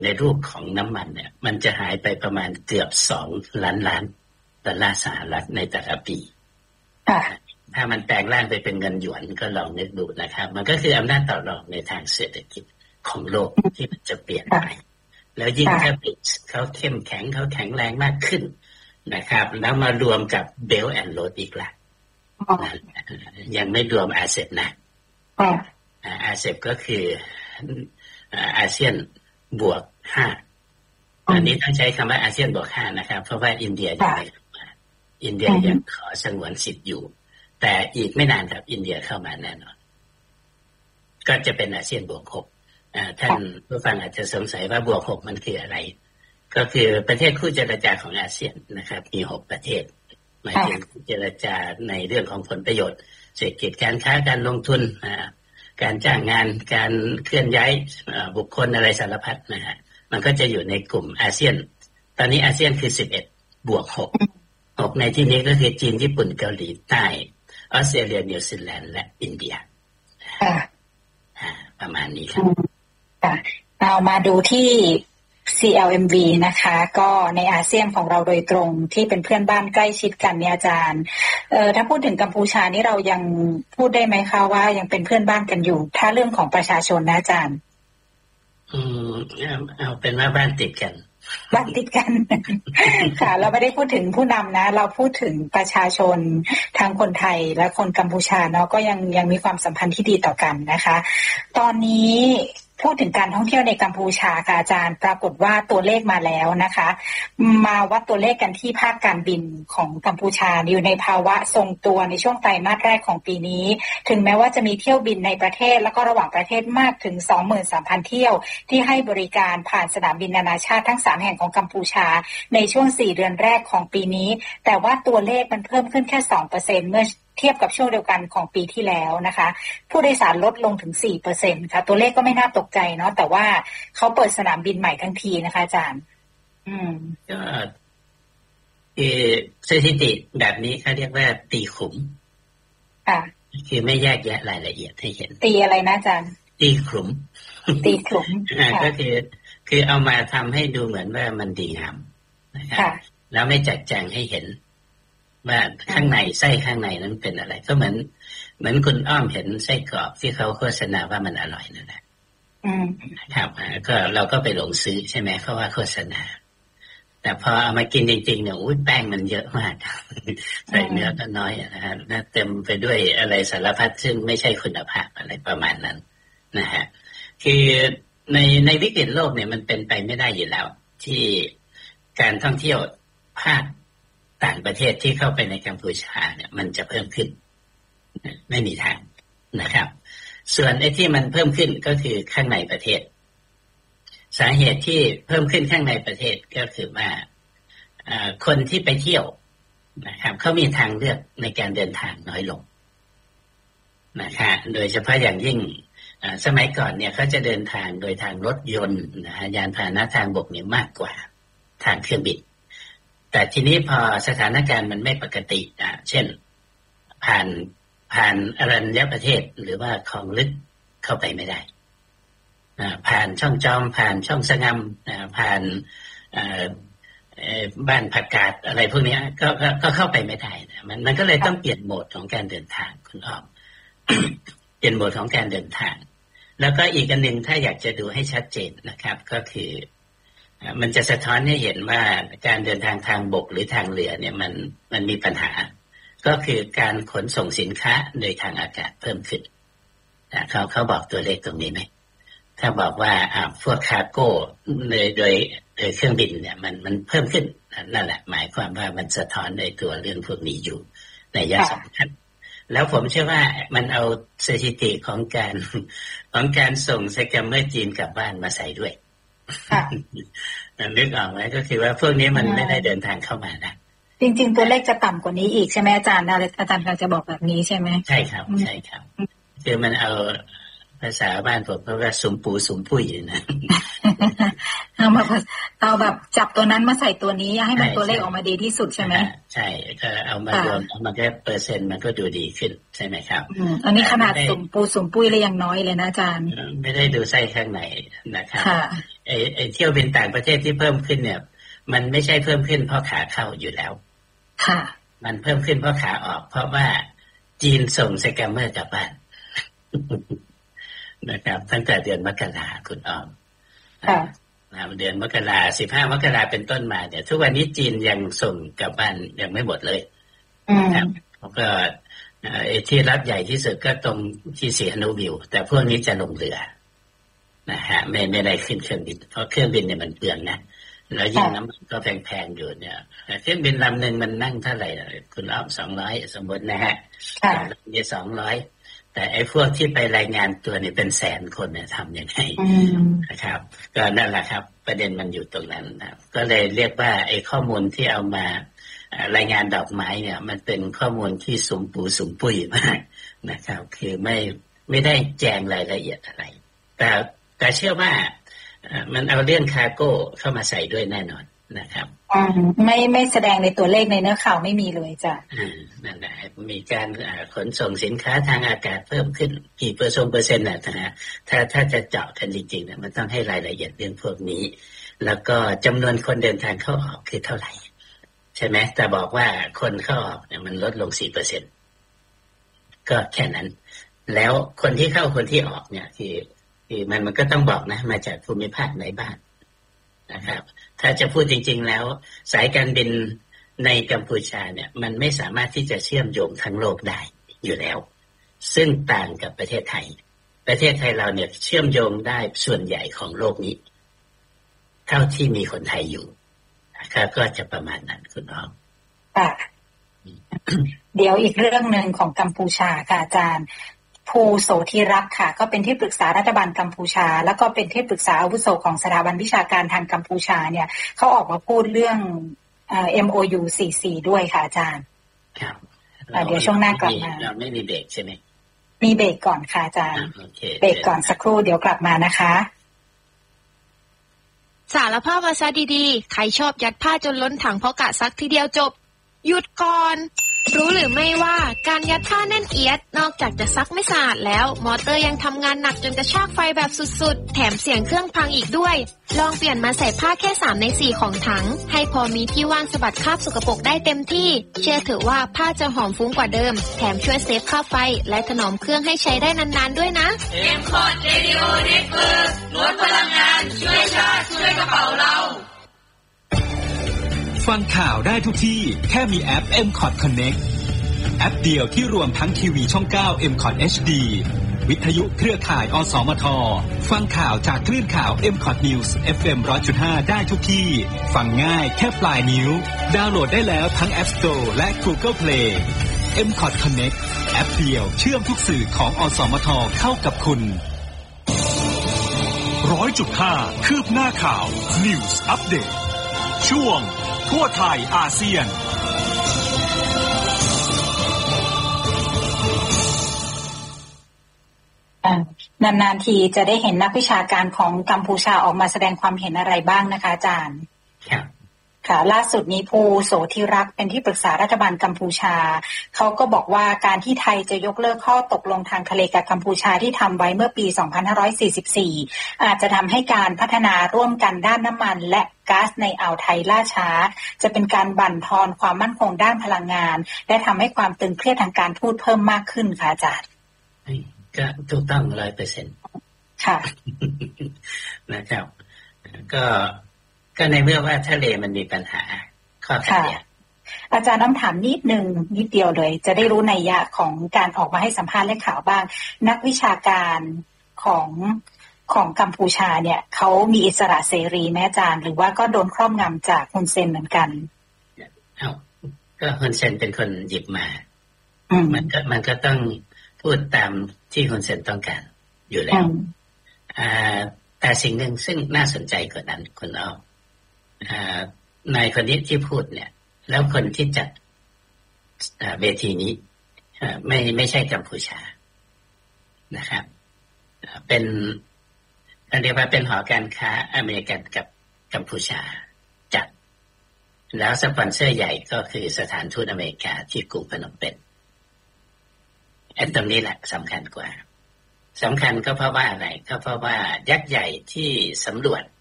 ในรูปของน้ำมันเนี่ยมันจะหายไปประมาณเกือบ2 ล้านดอลลาร์สหรัฐในแต่ละปีถ้ามันแปลงร่างไปเป็นเงินหยวนก็ลองนึกดูนะครับมันก็คืออำนาจต่อรองในทางเศรษฐกิจของโลกที่มันจะเปลี่ยนไปแล้วยิ่งถ้าเขาเข้มแข็งเขาแข็งแรงมากขึ้นนะครับแล้วมารวมกับเบลแอนด์โรดอีกละยังไม่รวมอาเซียนนะอาเซียนก็คืออาเซียนบวก5อันนี้ต้องใช้คำว่าอาเซียนบวก5นะครับเพราะว่าอินเดียยังไม่อินเดียยังขอสงวนสิทธิ์อยู่แต่อีกไม่นานครับอินเดียเข้ามาแน่นอนก็จะเป็นอาเซียนบวก6ท่านผู้ฟังอาจจะสงสัยว่าบวก6มันคืออะไรก็คือประเทศคู่เจรจาของอาเซียนนะครับมี6ประเทศหมายถึงเจรจาในเรื่องของผลประโยชน์เศรษฐกิจการค้าการลงทุนการจ้างงานการเคลื่อนย้ายบุคคลอะไรสารพัดนะฮะมันก็จะอยู่ในกลุ่มอาเซียนตอนนี้อาเซียนคือ11บวก6ในที่นี้ก็คือจีนญี่ปุ่นเกาหลีใต้ออสเตรเลียนิวซีแลนด์และอินเดียประมาณนี้ครับเอามาดูที่ CLMV นะคะก็ในอาเซียนของเราโดยตรงที่เป็นเพื่อนบ้านใกล้ชิดกันเนี่ยอาจารย์ถ้าพูดถึงกัมพูชานี่เรายังพูดได้ไหมคะว่ายังเป็นเพื่อนบ้านกันอยู่ถ้าเรื่องของประชาชนนะอาจารย์เอาเป็นว่าบ้านติดกันค่ะเราไม่ได้พูดถึงผู้นำนะเราพูดถึงประชาชนทั้งคนไทยและคนกัมพูชาเนาะก็ยังมีความสัมพันธ์ที่ดีต่อกันนะคะตอนนี้พูดถึงการท่องเที่ยวในกัมพูชาค่ะอาจารย์ปรากฏว่าตัวเลขมาแล้วนะคะมาวัดตัวเลขกันที่ภาคการบินของกัมพูชาอยู่ในภาวะทรงตัวในช่วงไตรมาสแรกของปีนี้ถึงแม้ว่าจะมีเที่ยวบินในประเทศแล้วก็ระหว่างประเทศมากถึง 23,000 เที่ยวที่ให้บริการผ่านสนามบินนานาชาติทั้ง3แห่งของกัมพูชาในช่วง4เดือนแรกของปีนี้แต่ว่าตัวเลขมันเพิ่มขึ้นแค่ 2% เมื่อเทียบกับช่วงเดียวกันของปีที่แล้วนะคะผู้โดยสารลดลงถึง 4% ค่ะตัวเลขก็ไม่น่าตกใจเนาะแต่ว่าเขาเปิดสนามบินใหม่ทั้งทีนะคะอาจารย์ก็คือสถิติแบบนี้เขาเรียกว่าตีขุมคือไม่แยกแยะรายละเอียดให้เห็นตีอะไรนะอาจารย์ตีขุมก็คือเอามาทำให้ดูเหมือนว่ามันดีงามนะครับแล้วไม่จัดแจงให้เห็นว่าข้างในไส้ข้างในนั้นเป็นอะไรก็เหมือนคุณอ้อมเห็นไส้กรอกที่เขาโฆษณาว่ามันอร่อยนั่นแหละครับก็เราก็ไปหลงซื้อใช่ไหมเพราะว่าโฆษณาแต่พอเอามากินจริงๆเนี่ยแป้งมันเยอะมากใส่เนื้อก็น้อยนะฮะเต็มไปด้วยอะไรสารพัดซึ่งไม่ใช่คุณภาพอะไรประมาณนั้นนะฮะคือในวิกฤตโลกเนี่ยมันเป็นไปไม่ได้อยู่แล้วที่การท่องเที่ยวภาคต่างประเทศที่เข้าไปในกัมพูชาเนี่ยมันจะเพิ่มขึ้นไม่มีทางนะครับส่วนไอ้ที่มันเพิ่มขึ้นก็คือข้างในประเทศสาเหตุที่เพิ่มขึ้นข้างในประเทศก็คือว่าคนที่ไปเที่ยวนะครับเขามีทางเลือกในการเดินทางน้อยลงนะคะโดยเฉพาะอย่างยิ่งสมัยก่อนเนี่ยเขาจะเดินทางโดยทางรถยนต์ยานพาหนะทางบกเนี่ยมากกว่าทางเครื่องบินแต่ทีนี้พอสถานการณ์มันไม่ปกติเช่นผ่านอรัญญประเทศหรือว่าคลองลึกเข้าไปไม่ได้ผ่านช่องจอมผ่านช่องสะงำผ่านบ้านผักกาดอะไรพวกนี้ก็เข้าไปไม่ได้นะมันก็เลยต้องเปลี่ยนโหมดของการเดินทางคุณอ้อม เปลี่ยนโหมดของการเดินทางแล้วก็อีกอันหนึ่งถ้าอยากจะดูให้ชัดเจนนะครับก็คือมันจะสะท้อนให้เห็นว่าการเดินทางทางบกหรือทางเรือเนี่ยมันมีปัญหาก็คือการขนส่งสินค้าโดยทางอากาศเพิ่มขึ้นเขาบอกตัวเลขตรงนี้ไหมถ้าบอกว่าพวกคาร์โก้โดยเครื่องบินเนี่ยมันเพิ่มขึ้นนั่นแหละหมายความว่ามันสะท้อนในตัวเรื่องพวกนี้อยู่ในระยะสำคัญแล้วผมเชื่อว่ามันเอาสถิติของการส่งสแกมเมอร์จีนกลับบ้านมาใส่ด้วยนึกออกไหมก็คือว่าพวกนี้มันไม่ได้เดินทางเข้ามานะจริงๆตัวเลขจะต่ำกว่านี้อีกใช่ไหมอาจารย์อาจารย์กำลังจะบอกแบบนี้ใช่ไหมใช่ครับคือมันเอาภาษาบ้านผมเพราะว่าสมปูสมปุ้ยนะเอาแบบจับตัวนั้นมาใส่ตัวนี้ให้มันตัวเลขออกมาดีที่สุดใช่ไหมใช่ก็เอามารวมมันก็เปอร์เซ็นต์มันก็ดูดีขึ้นใช่ไหมครับอันนี้ขนาดสุ่มปุ้ยเลยยังน้อยเลยนะอาจารย์ไม่ได้ดูไส้ข้างในนะครับไอ้เที่ยวบินต่างประเทศที่เพิ่มขึ้นเนี่ยมันไม่ใช่เพิ่มขึ้นเพราะขาเข้าอยู่แล้วค่ะมันเพิ่มขึ้นเพราะขาออกเพราะว่าจีนส่งสแกมเมอร์กลับบ้านนะครับตั้งแต่เดือนมกราคุณอ้อมเดือนมกรา15 มกราเป็นต้นมาเนี่ยทุกวันนี้จีนยังส่งกลับบ้านยังไม่หมดเลยครับแล้วก็ที่รัฐใหญ่ที่สุดก็ตรงที่สีฮานูวิวแต่พวกนี้จะลงเรือนะฮะไม่ได้ขึ้นเครื่องบินเพราะเครื่องบินเนี่ยมันเปลืองนะแล้วยิ่งน้ำมันก็แพงๆอยู่เนี่ยเครื่องบินลำหนึ่งมันนั่งเท่าไหร่คุณอ้อม200สมมตินะฮะลำนี้200แต่ไอ้พวกที่ไปรายงานตัวเนี่ยเป็นแสนคนเนี่ยทำยังไงนะครับก็นั่นแหละครับประเด็นมันอยู่ตรงนั้นนะก็เลยเรียกว่าไอ้ข้อมูลที่เอามารายงานดอกไม้เนี่ยมันเป็นข้อมูลที่สุ่มปูสุ่มปุ้ยมากนะครับคือไม่ได้แจงรายละเอียดอะไรแต่เชื่อว่ามันเอาเรื่องคาร์โก้เข้ามาใส่ด้วยแน่นอนนะครับไม่แสดงในตัวเลขในเนื้อข่าวไม่มีเลยจ้ะนั่นแหละมีการขนส่งสินค้าทางอากาศเพิ่มขึ้นกี่เปอร์เซ็นต์นะถ้าจะเจาะกันจริงๆเนี่ยมันต้องให้รายละเอียดเรื่องพวกนี้แล้วก็จำนวนคนเดินทางเข้าออกคือเท่าไหร่ใช่ไหมแต่บอกว่าคนเข้าออกเนี่ยมันลดลง 4% ก็แค่นั้นแล้วคนที่เข้าคนที่ออกเนี่ยที่มันก็ต้องบอกนะมาจากภูมิภาคไหนบ้างนะครับถ้าจะพูดจริงๆแล้วสายการบินในกัมพูชาเนี่ยมันไม่สามารถที่จะเชื่อมโยงทั้งโลกได้อยู่แล้วซึ่งต่างกับประเทศไทยเราเนี่ยเชื่อมโยงได้ส่วนใหญ่ของโลกนี้เท่าที่มีคนไทยอยู่นะครับก็จะประมาณนั้นคุณน้องเดี๋ยวอีกเรื่องนึงของกัมพูชาค่ะอาจารย์ภูโสธิรักษ์ค่ะก็เป็นที่ปรึกษารัฐบาลกัมพูชาแล้วก็เป็นที่ปรึกษาอาวุโสของสถาบันวิชาการทางกัมพูชาเนี่ยเขาออกมาพูดเรื่องMOU 44ด้วยค่ะอาจารย์ครับเดี๋ยวช่วงหน้ากลับมาเราไม่มีเบรกใช่ไหมมีเบรกก่อนค่ะอาจารย์เบรกก่อนสักครู่เดี๋ยวกลับมานะคะสารภาพมาซะดีๆใครชอบยัดผ้าจนล้นถังเพราะกะซักทีเดียวจบหยุดก่อนรู้หรือไม่ว่าการยัดผ้าแน่นเอียดนอกจากจะซักไม่สะอาดแล้วมอเตอร์ยังทำงานหนักจนกระชากไฟแบบสุดๆแถมเสียงเครื่องพังอีกด้วยลองเปลี่ยนมาใส่ผ้าแค่3 ใน 4ของถังให้พอมีที่ว่างสะบัดคราบสกปรกได้เต็มที่เชื่อถือว่าผ้าจะหอมฟุ้งกว่าเดิมแถมช่วยเซฟค่าไฟและถนอมเครื่องให้ใช้ได้นานๆด้วยนะ M-Cod Radio Network ลดพลังงานช่วยชาติช่วยกระเป๋าเราฟังข่าวได้ทุกที่แค่มีแอป M-Cod Connect แอปเดียวที่รวมทั้งทีวีช่อง 9 M-Cod HD วิทยุเครือข่ายอสมทฟังข่าวจากคลื่นข่าว M-Cod News FM 100.5 ได้ทุกที่ฟังง่ายแค่ปลายนิ้วดาวน์โหลดได้แล้วทั้ง App Store และ Google Play M-Cod Connect แอปเดียวเชื่อมทุกสื่อของอสมทเข้ากับคุณ 100.5 คืบหน้าข่าว News Update ช่วงทั่วไทยอาเซียนนานๆทีจะได้เห็นนักวิชาการของกัมพูชาออกมาแสดงความเห็นอะไรบ้างนะคะอาจารย์ค่ะล่าสุดนี้ภูโสธิรักษ์เป็นที่ปรึกษารัฐบาลกัมพูชาเขาก็บอกว่าการที่ไทยจะยกเลิกข้อตกลงทางทะเลกับกัมพูชาที่ทำไว้เมื่อปี 2544 อาจจะทำให้การพัฒนาร่วมกันด้านน้ำมันและก๊าซในอ่าวไทยล่าช้าจะเป็นการบั่นทอนความมั่นคงด้านพลังงานและทำให้ความตึงเครียดทางการทูตเพิ่มมากขึ้นค่ะอาจารย์ก็ถูกต้อง 100% ค่ะนะครับก็ในเมื่อว่าทะเลมันมีปัญหาข้อขัดแย้งอาจารย์ต้องถามนิดเดียวเลยจะได้รู้นัยยะของการออกมาให้สัมภาษณ์และข่าวบ้างนักวิชาการของกัมพูชาเนี่ยเขามีอิสระเสรีแม้อาจารย์หรือว่าก็โดนครอบงำจากฮุนเซนเหมือนกันก็ฮุนเซนเป็นคนหยิบมามันก็ต้องพูดตามที่ฮุนเซนต้องการอยู่แล้วแต่สิ่งหนึ่งซึ่งน่าสนใจกว่านั้นคุณอ้อมนายคนนี้ที่พูดเนี่ยแล้วคนที่จัดเวทีนี้ไม่ใช่กัมพูชานะครับเป็นเรียกว่าเป็นหอการค้าอเมริกันกับกัมพูชาจัดแล้วสปอนเซอร์ใหญ่ก็คือสถานทูตอเมริกาที่กรุงพนมเปญตรงนี้แหละสำคัญกว่าสำคัญก็เพราะว่าอะไรก็เพราะว่ายักษ์ใหญ่ที่สำรวจ